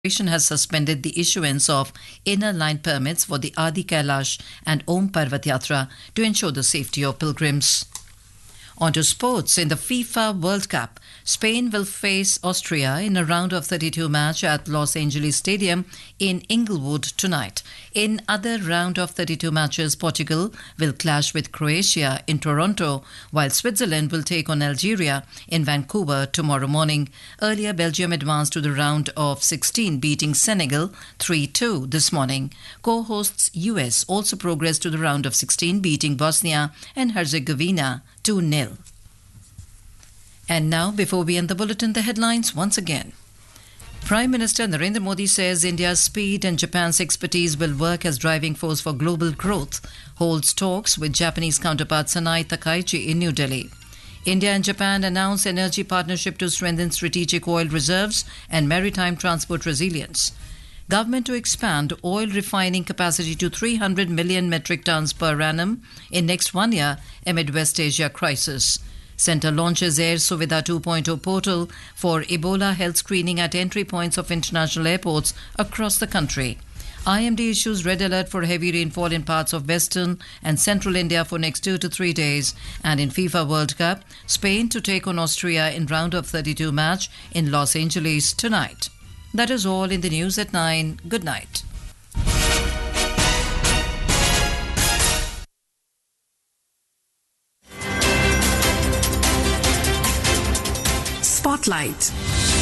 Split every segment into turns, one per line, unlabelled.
has suspended the issuance of inner line permits for the Adi Kailash and Om Parvat Yatra to ensure the safety of pilgrims. On to sports. In the FIFA World Cup, Spain will face Austria in a round of 32 match at Los Angeles Stadium in Inglewood tonight. In other round of 32 matches, Portugal will clash with Croatia in Toronto, while Switzerland will take on Algeria in Vancouver tomorrow morning. Earlier, Belgium advanced to the round of 16, beating Senegal 3-2 this morning. Co-hosts US also progressed to the round of 16, beating Bosnia and Herzegovina 2-0. And now, before we end the bulletin, the headlines once again. Prime Minister Narendra Modi says India's speed and Japan's expertise will work as driving force for global growth, holds talks with Japanese counterpart Sanai Takaichi in New Delhi. India and Japan announce energy partnership to strengthen strategic oil reserves and maritime transport resilience. Government to expand oil refining capacity to 300 million metric tons per annum in next 1 year amid West Asia crisis. Centre launches Air Suvidha 2.0 portal for Ebola health screening at entry points of international airports across the country. IMD issues red alert for heavy rainfall in parts of western and central India for next 2 to 3 days. And in FIFA World Cup, Spain to take on Austria in round of 32 match in Los Angeles tonight. That is all in the news at 9. Good night.
Spotlight.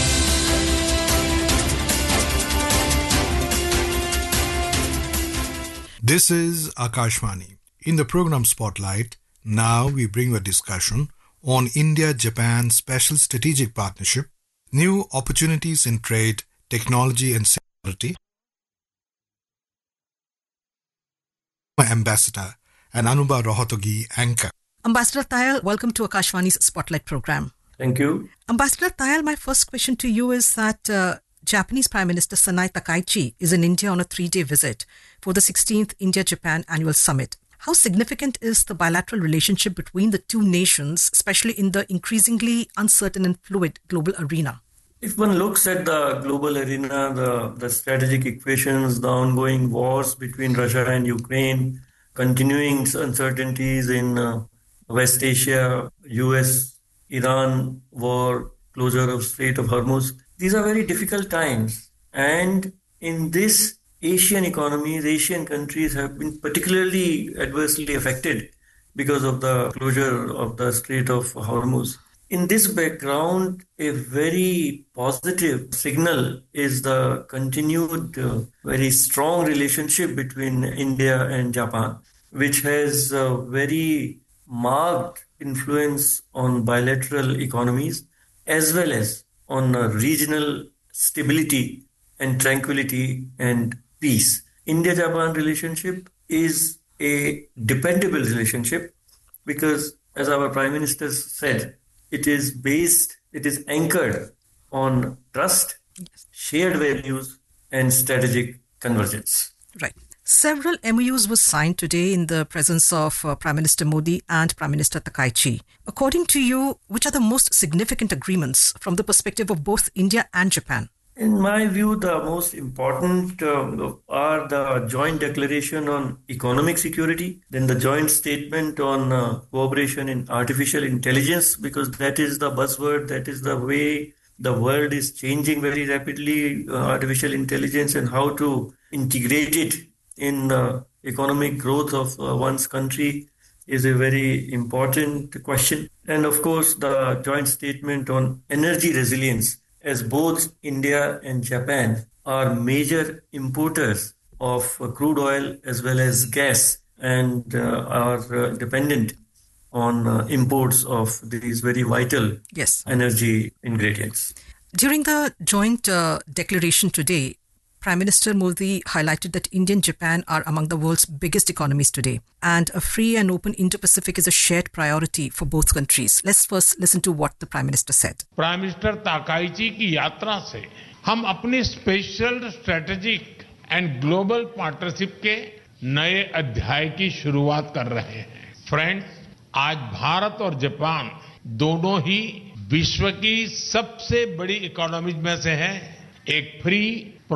This is Akashvani. In the program Spotlight, now we bring a discussion on India-Japan Special Strategic Partnership, new opportunities in trade, technology and security. Ambassador and Anuba Rohatgi, anchor.
Ambassador Tayal, welcome to Akashvani's Spotlight program.
Thank you.
Ambassador Tayal, my first question to you is that Japanese Prime Minister Sanai Takaichi is in India on a 3-day visit for the 16th India-Japan Annual Summit. How significant is the bilateral relationship between the two nations, especially in the increasingly uncertain and fluid global arena?
If one looks at the global arena, the strategic equations, the ongoing wars between Russia and Ukraine, continuing uncertainties in West Asia, US, Iran war, closure of Strait of Hormuz. These are very difficult times. And in this Asian economies, Asian countries have been particularly adversely affected because of the closure of the Strait of Hormuz. In this background, a very positive signal is the continued very strong relationship between India and Japan, which has a very marked influence on bilateral economies as well as on regional stability and tranquility and peace. India-Japan relationship is a dependable relationship because, as our Prime Minister said, it is anchored on trust, shared values and strategic convergence.
Right. Several MOUs were signed today in the presence of Prime Minister Modi and Prime Minister Takaichi. According to you, which are the most significant agreements from the perspective of both India and Japan?
In my view, the most important are the joint declaration on economic security, then the joint statement on cooperation in artificial intelligence, because that is the buzzword, that is the way the world is changing very rapidly, artificial intelligence and how to integrate it in economic growth of one's country is a very important question. And of course, the joint statement on energy resilience, as both India and Japan are major importers of crude oil as well as gas and are dependent on imports of these very vital energy ingredients.
During the joint declaration today, Prime Minister Modi highlighted that India and Japan are among the world's biggest economies today, and a free and open Indo-Pacific is a shared priority for both countries. Let's first listen to what the Prime Minister said.
Prime Minister Takaichi की यात्रा से हम अपनी special strategic and global partnership के नए अध्याय की शुरुआत कर रहे हैं. फ्रेंड्स, आज भारत और जापान दोनों ही विश्व की सबसे बड़ी इकोनॉमीज में से हैं. एक फ्री